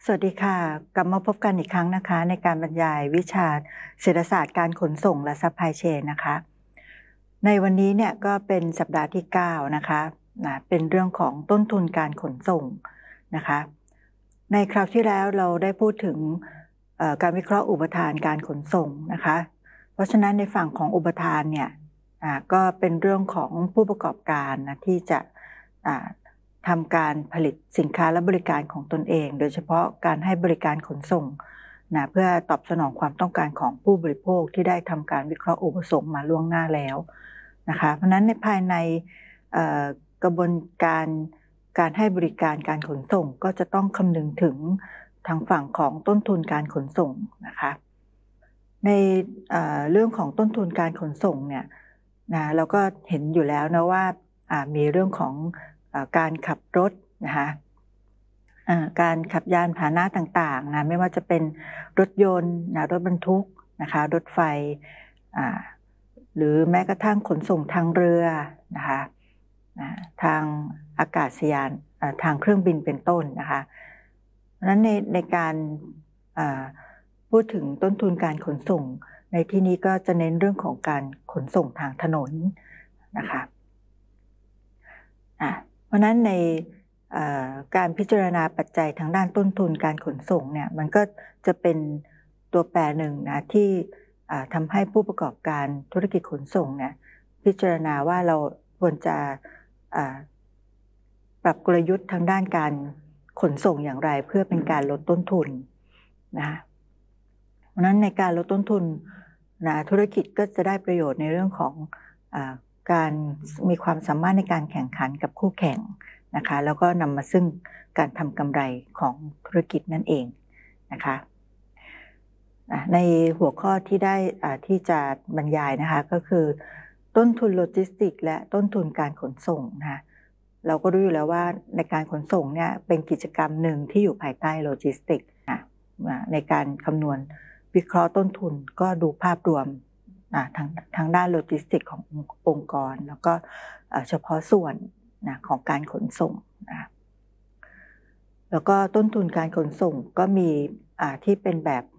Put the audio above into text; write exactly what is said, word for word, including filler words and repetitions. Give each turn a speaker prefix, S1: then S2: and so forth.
S1: สวัสดีค่ะกลับมาพบกันอีกครั้งนะคะในการบรรยายวิชาเศรษฐศาสตร์การขนส่งและ Supply Chain นะคะในวันนี้เนี่ยก็เป็นสัปดาห์ที่เก้านะคะนะเป็นเรื่องของต้นทุนการขนส่งนะคะในคราวที่แล้วเราได้พูดถึงการวิเคราะห์อุปทานการขนส่งนะคะเพราะฉะนั้นในฝั่งของอุปทานเนี่ยก็เป็นเรื่องของผู้ประกอบการนะที่จะทำการผลิตสินค้าและบริการของตนเองโดยเฉพาะการให้บริการขนส่งนะเพื่อตอบสนองความต้องการของผู้บริโภคที่ได้ทำการวิเคราะห์อุปสงค์มาล่วงหน้าแล้วนะคะเพราะนั้นในภายในกระบวนการการให้บริการการขนส่งก็จะต้องคำนึงถึงทางฝั่งของต้นทุนการขนส่งนะคะในเรื่องของต้นทุนการขนส่งเนี่ยนะเราก็เห็นอยู่แล้วนะว่ามีเรื่องของการขับรถนะคะการขับยานพาหนะต่างๆนะไม่ว่าจะเป็นรถยนต์นะรถบรรทุกนะคะรถไฟหรือแม้กระทั่งขนส่งทางเรือนะคะทางอากาศยานทางเครื่องบินเป็นต้นนะคะดังนั้นในในการพูดถึงต้นทุนการขนส่งในที่นี้ก็จะเน้นเรื่องของการขนส่งทางถนนนะคะเพราะนั้นในการพิจารณาปัจจัยทางด้านต้นทุนการขนส่งเนี่ยมันก็จะเป็นตัวแปรหนึ่งนะที่ทำให้ผู้ประกอบการธุรกิจขนส่งเนี่ยพิจารณาว่าเราควรจะปรับกลยุทธ์ทางด้านการขนส่งอย่างไรเพื่อเป็นการลดต้นทุนนะเพราะนั้นในการลดต้นทุนนะธุรกิจก็จะได้ประโยชน์ในเรื่องของการมีความสามารถในการแข่งขันกับคู่แข่งนะคะแล้วก็นำมาซึ่งการทำกำไรของธุรกิจนั่นเองนะคะในหัวข้อที่ได้ที่จะบรรยายนะคะก็คือต้นทุนโลจิสติกส์และต้นทุนการขนส่งนะคะเราก็รู้อยู่แล้วว่าในการขนส่งเนี่ยเป็นกิจกรรมหนึ่งที่อยู่ภายใต้โลจิสติกส์ในการคำนวณวิเคราะห์ต้นทุนก็ดูภาพรวมทางทางด้านโลจิสติกส์ขององค์กรแล้วก็เฉพาะส่วนนะของการขนส่งนะแล้วก็ต้นทุนการขนส่งก็มีที่เป็นแบบ